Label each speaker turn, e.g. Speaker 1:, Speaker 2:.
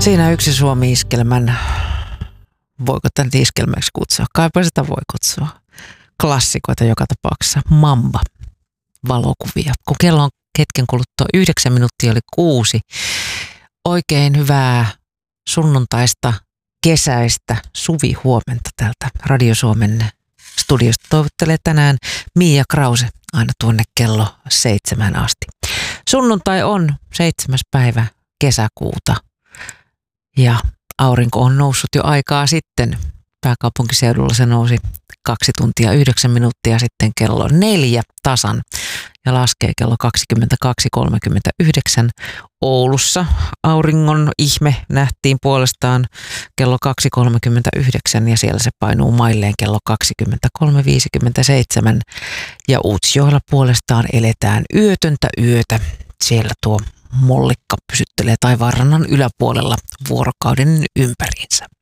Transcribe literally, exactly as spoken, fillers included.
Speaker 1: Siinä yksi Suomi-iskelmän, voiko tämän iskelmäksi kutsua? Kaipa sitä voi kutsua. Klassikoita joka tapauksessa. Mamba. Valokuvia. Kun kello on hetken kuluttua yhdeksän minuuttia oli kuusi. Oikein hyvää sunnuntaista, kesäistä suvihuomenta täältä Radio Suomen studiosta. Toivottelee tänään Mia Krause aina tuonne kello seitsemän asti. Sunnuntai on seitsemäs päivä kesäkuuta ja aurinko on noussut jo aikaa sitten. Pääkaupunkiseudulla se nousi kaksi tuntia yhdeksän minuuttia sitten kello neljä tasan ja laskee kello kaksikymmentäkaksi kolmekymmentäyhdeksän. Oulussa auringon ihme nähtiin puolestaan kello kaksi kolmekymmentäyhdeksän ja siellä se painuu mailleen kello kaksikymmentäkolme viisikymmentäseitsemän. Ja Utsjoella puolestaan eletään yötöntä yötä. Siellä tuo mollikka pysyttelee taivaanrannan yläpuolella vuorokauden ympäriinsä.